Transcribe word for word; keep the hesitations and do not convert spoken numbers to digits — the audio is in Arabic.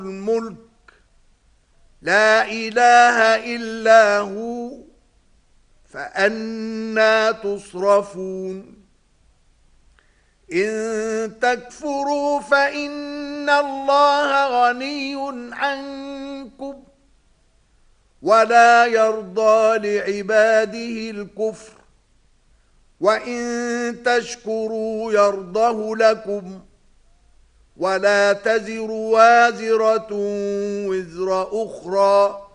الملك لا إله إلا هو فأنى تصرفون إن تكفروا فإن الله غني عنكم ولا يرضى لعباده الكفر وإن تشكروا يرضه لكم ولا تزر وازرة وزر أخرى